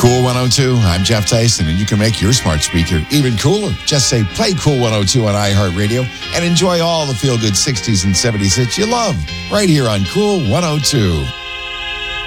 Cool 102, I'm Jeff Tyson, and you can make your smart speaker even cooler. Just say, play Cool 102 on iHeartRadio and enjoy all the feel-good 60s and 70s hits you love right here on Cool 102.